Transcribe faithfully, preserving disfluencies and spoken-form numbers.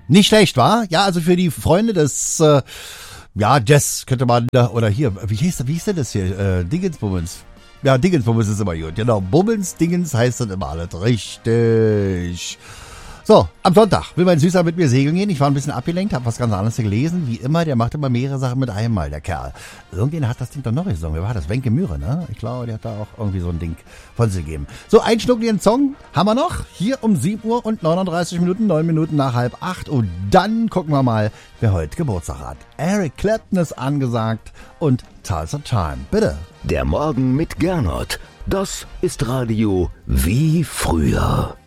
Nicht schlecht, wa? Ja, also für die Freunde des, äh, ja, Jazz könnte man, da- oder hier, wie hieß, wie hieß denn das hier? Äh, Dingensbummens. Ja, Dingensbummens ist immer gut, genau. Bummens, Dingens heißt dann immer alles richtig. So, am Sonntag will mein Süßer mit mir segeln gehen. Ich war ein bisschen abgelenkt, habe was ganz anderes gelesen. Wie immer, der macht immer mehrere Sachen mit einmal, der Kerl. Irgendjemand hat das Ding doch noch gesungen. Wer war das? Wenke Mühre, ne? Ich glaube, der hat da auch irgendwie so ein Ding von sich gegeben. So, einen Schnuck den Song haben wir noch. Hier um sieben Uhr und neununddreißig Minuten, neun Minuten nach halb acht. Und dann gucken wir mal, wer heute Geburtstag hat. Eric Clapton ist angesagt und Tulsa Time. Bitte. Der Morgen mit Gernot. Das ist Radio wie früher.